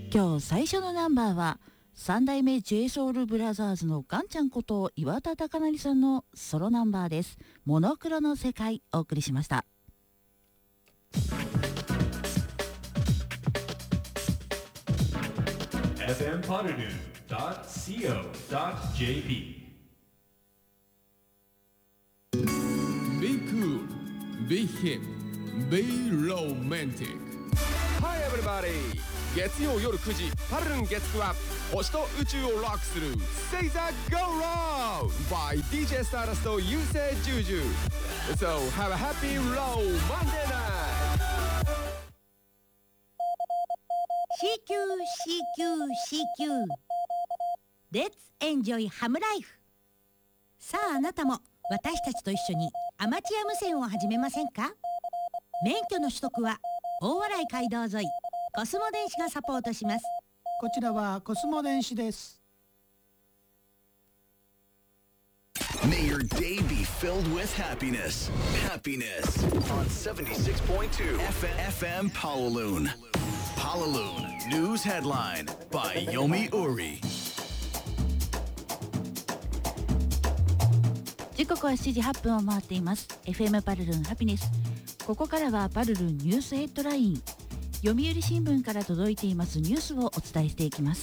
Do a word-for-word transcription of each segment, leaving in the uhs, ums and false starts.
今日最初のナンバーは三代目 ジェイソウルブラザーズのガンちゃんこと岩田貴成さんのソロナンバーです。モノクロの世界お送りしました。 エフエム パルルン ドット シーオー ドット ジェーピー Be cool, be hip, be romantic. Hi everybody! 月曜夜くじパルルン月9は星と宇宙をロックする Say that go round by ディージェー Stardust と優勢ジュージュ So have a happy row Monday night! シーキュー シーキュー シーキュー Let's enjoy ハムライフ。さああなたも私たちと一緒にアマチュア無線を始めませんか？免許の取得は大洗街道沿いコスモ電子がサポートします。 こちらはコスモ電子です。 May your day be filled with happiness. Happiness on seventy-six point two F M Pawaloon. Pawaloon News Headline by Yomi Uri. 時刻はしちじはっぷんを回っています。 エフエム パルルンハピネス。ここからはパルルンニュースヘッドライン、読売新聞から届いていますニュースをお伝えしていきます。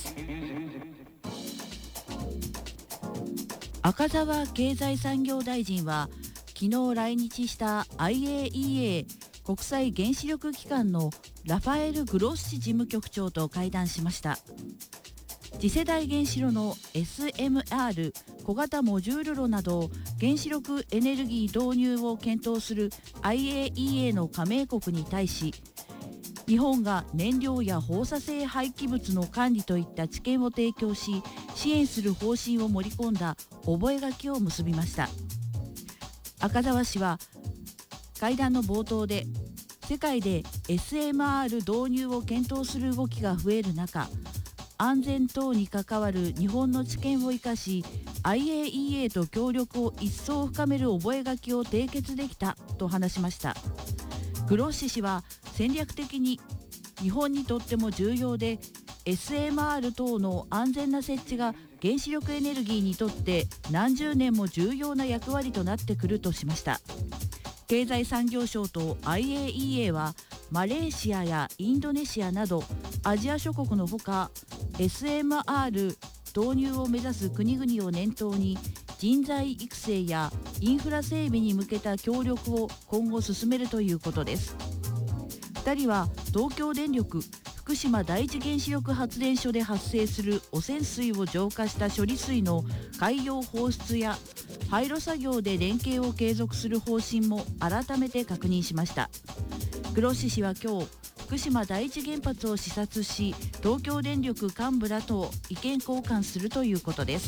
赤澤経済産業大臣は昨日来日した アイエーイーエー 国際原子力機関のラファエル・グロッシ事務局長と会談しました。次世代原子炉の エスエムアール 小型モジュール炉など原子力エネルギー導入を検討する アイエーイーエー の加盟国に対し、日本が燃料や放射性廃棄物の管理といった知見を提供し支援する方針を盛り込んだ覚書を結びました。赤澤氏は会談の冒頭で、世界で エスエムアール 導入を検討する動きが増える中、安全等に関わる日本の知見を生かし アイエーイーエー と協力を一層深める覚書を締結できたと話しました。グロッシ氏は戦略的に日本にとっても重要で エスエムアール 等の安全な設置が原子力エネルギーにとって何十年も重要な役割となってくるとしました。経済産業省と アイエーイーエー はマレーシアやインドネシアなどアジア諸国のほか エスエムアール 導入を目指す国々を念頭に人材育成やインフラ整備に向けた協力を今後進めるということです。ふたりは東京電力福島第一原子力発電所で発生する汚染水を浄化した処理水の海洋放出や廃炉作業で連携を継続する方針も改めて確認しました。グロッシ氏は今日福島第一原発を視察し、東京電力幹部らと意見交換するということです。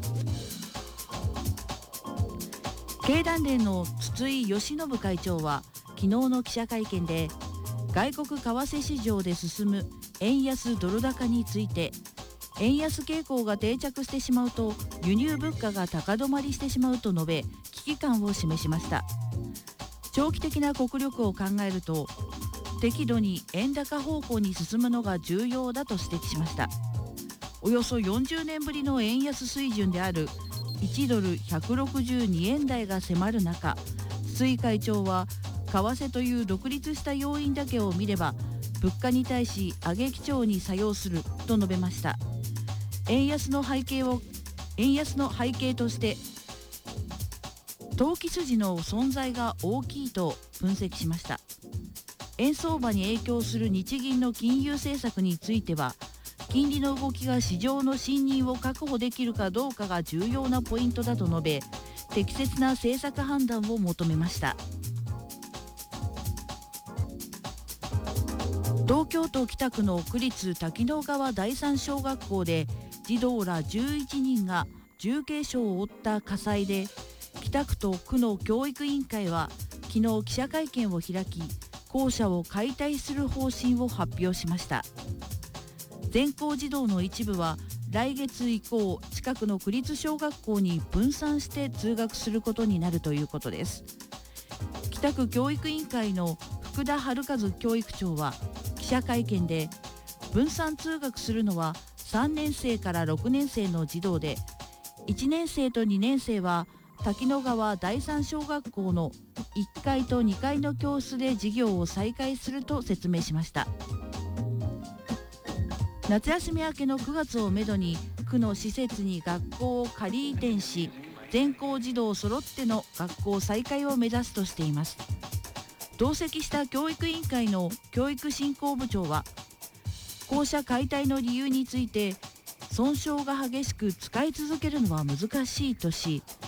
経団連の筒井義信会長は昨日の記者会見で、外国為替市場で進む円安ドル高について、円安傾向が定着してしまうと輸入物価が高止まりしてしまうと述べ、危機感を示しました。長期的な国力を考えると適度に円高方向に進むのが重要だと指摘しました。およそよんじゅうねんぶりの円安水準であるいちドルひゃくろくじゅうにえん台が迫る中、筒井会長は為替という独立した要因だけを見れば物価に対し上げ基調に作用すると述べました。円安の背景を円安の背景として投機筋の存在が大きいと分析しました。円相場に影響する日銀の金融政策については、金利の動きが市場の信任を確保できるかどうかが重要なポイントだと述べ、適切な政策判断を求めました。東京都北区の区立滝野川第三小学校で児童らじゅういちにんが重軽傷を負った火災で、北区と区の教育委員会は昨日記者会見を開き、校舎を解体する方針を発表しました。全校児童の一部は来月以降、近くの区立小学校に分散して通学することになるということです。北区教育委員会の福田春和教育長は記者会見で、 分散通学するのはさんねん生からろくねん生の児童で、いちねん生とにねん生は滝野川第三小学校のいっかいとにかいの教室で授業を再開すると説明しました。夏休み明けのくがつをめどに区の施設に学校を仮移転し、全校児童揃っての学校再開を目指すとしています。同席した教育委員会の教育振興部長は、校舎解体の理由について、損傷が激しく使い続けるのは難しいとし、